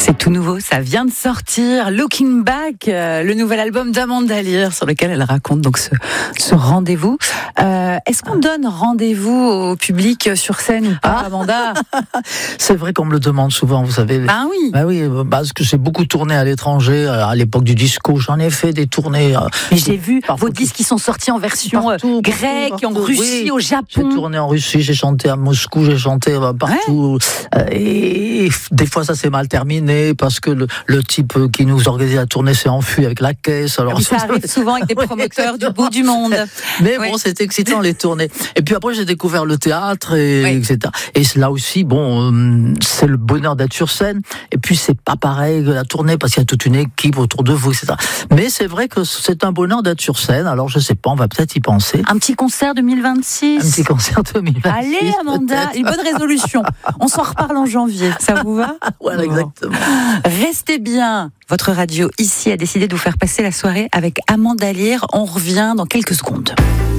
C'est tout nouveau, ça vient de sortir. Looking Back, le nouvel album d'Amanda Lear sur lequel elle raconte donc ce rendez-vous. Est-ce qu'on donne rendez-vous au public sur scène ou pas, Amanda? C'est vrai qu'on me le demande souvent, vous savez. Ben oui. Ben oui, parce que j'ai beaucoup tourné à l'étranger, à l'époque du disco. J'en ai fait des tournées. Mais j'ai vu vos disques qui sont sortis en version grecque, en Russie, au Japon. J'ai tourné en Russie, j'ai chanté à Moscou, j'ai chanté partout. Ouais. Et des fois, ça s'est mal terminé parce que le type qui nous organisait la tournée s'est enfui avec la caisse. Alors, ça arrive souvent avec des promoteurs du bout du monde. Mais bon, c'était excitant les tournées. Et puis après, j'ai découvert le théâtre, etc. Et là aussi, c'est le bonheur d'être sur scène. Et puis, c'est pas pareil que la tournée parce qu'il y a toute une équipe autour de vous, etc. Mais c'est vrai que c'est un bonheur d'être sur scène. Alors, je sais pas, on va peut-être y penser. Un petit concert 2026. Un petit concert 2026. Allez, Amanda, une bonne résolution. On s'en reparle en janvier. Ça vous va? Voilà, exactement. Restez bien. Votre radio ici a décidé de vous faire passer la soirée avec Amanda Lear. On revient dans quelques secondes.